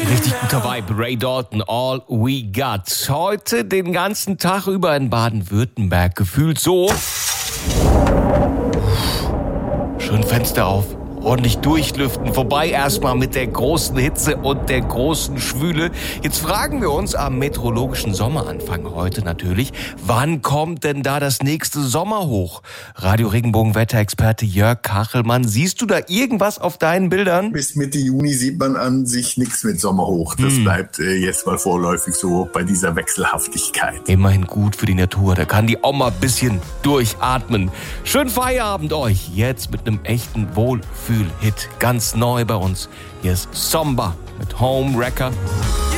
Richtig guter Vibe. Ray Dalton, All We Got. Heute den ganzen Tag über in Baden-Württemberg. Gefühlt so. Schön Fenster auf. Ordentlich durchlüften. Vorbei erstmal mit der großen Hitze und der großen Schwüle. Jetzt fragen wir uns am meteorologischen Sommeranfang heute natürlich, wann kommt denn da das nächste Sommerhoch? Radio Regenbogen Wetterexperte Jörg Kachelmann, siehst du da irgendwas auf deinen Bildern? Bis Mitte Juni sieht man an sich nichts mit Sommerhoch. Das bleibt jetzt mal vorläufig so bei dieser Wechselhaftigkeit. Immerhin gut für die Natur. Da kann die Oma ein bisschen durchatmen. Schönen Feierabend euch. Jetzt mit einem echten Wohlfühl-Hit. Ganz neu bei uns. Hier ist Somba mit Home Wrecker.